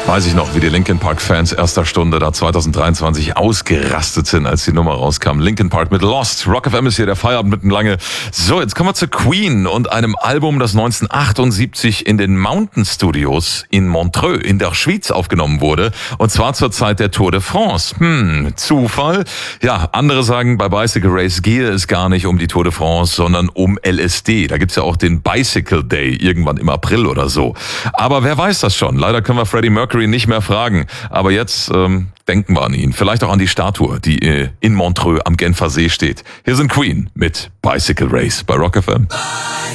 Weiß ich noch, wie die Linkin Park Fans erster Stunde da 2023 ausgerastet sind, als die Nummer rauskam. Linkin Park mit Lost. Rock FM ist hier der Feierabend mitten lange. So, jetzt kommen wir zu Queen und einem Album, das 1978 in den Mountain Studios in Montreux in der Schweiz aufgenommen wurde. Und zwar zur Zeit der Tour de France. Zufall? Ja, andere sagen, bei Bicycle Race gehe es gar nicht um die Tour de France, sondern um LSD. Da gibt's ja auch den Bicycle Day, irgendwann im April oder so. Aber wer weiß das schon? Leider können wir Freddie Mercury nicht mehr fragen. Aber jetzt denken wir an ihn. Vielleicht auch an die Statue, die in Montreux am Genfer See steht. Hier sind Queen mit Bicycle Race bei Rock FM.